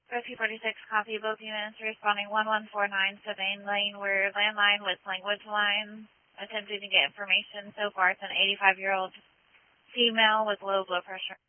246 copy, both units responding 1149 Sabine Lane, where landline with language line, attempting to get information. So far, it's an 85-year-old female with low blood pressure.